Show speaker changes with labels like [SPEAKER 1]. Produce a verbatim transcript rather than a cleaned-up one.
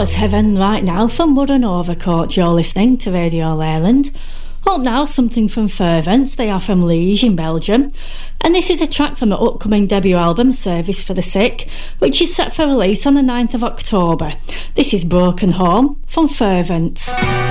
[SPEAKER 1] it's Heaven right now from Wood and Overcoat. You're listening to Radio Leyland. Up now, something from Fervents. They are from Liège in Belgium, and this is a track from the upcoming debut album Service for the Sick, which is set for release on the ninth of October. This is Broken Home from Fervents.